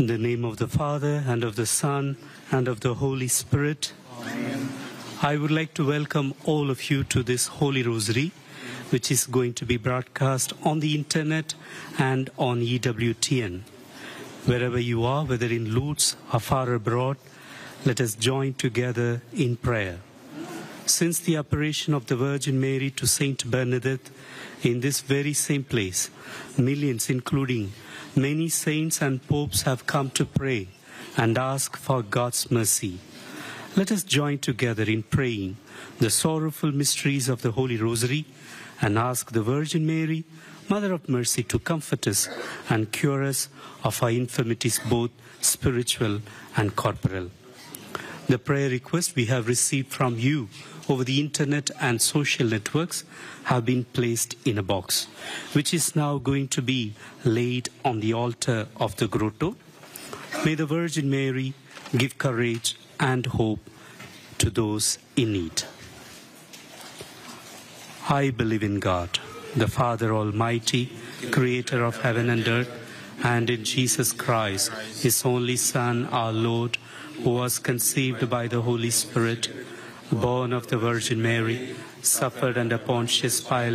In the name of the Father, and of the Son, and of the Holy Spirit. Amen. I would like to welcome all of you to this Holy Rosary, which is going to be broadcast on the internet and on EWTN. Wherever you are, whether in Lourdes or far abroad, let us join together in prayer. Since the apparition of the Virgin Mary to Saint Bernadette in this very same place, millions, including many saints and popes, have come to pray and ask for God's mercy. Let us join together in praying the sorrowful mysteries of the Holy Rosary and ask the Virgin Mary, Mother of Mercy, to comfort us and cure us of our infirmities, both spiritual and corporal. The prayer requests we have received from you over the internet and social networks have been placed in a box, which is now going to be laid on the altar of the grotto. May the Virgin Mary give courage and hope to those in need. I believe in God, the Father Almighty, creator of heaven and earth, and in Jesus Christ, his only Son, our Lord, who was conceived by the Holy Spirit, born of the Virgin Mary, suffered under Pontius Pilate,